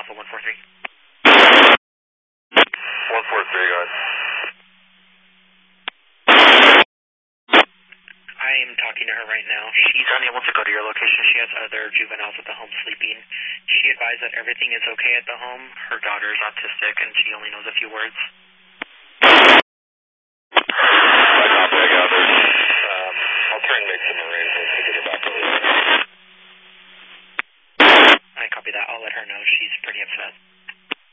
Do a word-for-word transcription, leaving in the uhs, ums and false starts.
Alpha one four three. one four three, guys. I am talking to her right now. She's unable to go to your location. She has other juveniles at the home sleeping. She advised that everything is okay at the home. Her daughter is autistic and she only knows a few words.